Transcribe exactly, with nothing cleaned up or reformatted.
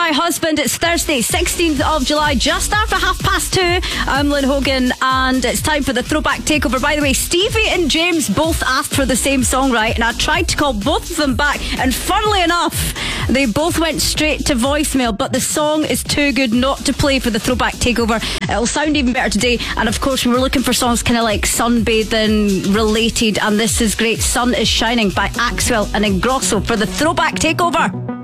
My Husband. It's Thursday, sixteenth of July, just after half past two. I'm Lynn Hogan, and it's time for the Throwback Takeover. By the way, Stevie and James both asked for the same song, right? And I tried to call both of them back, and funnily enough, they both went straight to voicemail. But the song is too good not to play for the Throwback Takeover. It'll sound even better today. And of course, we were looking for songs kind of like sunbathing related, and this is great. Sun is Shining by Axwell and Ingrosso for the Throwback Takeover.